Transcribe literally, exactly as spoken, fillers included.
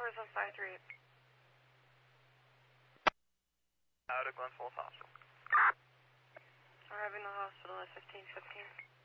Cars on five three eight. Out of Glen Falls Hospital. Arriving the hospital at fifteen fifteen.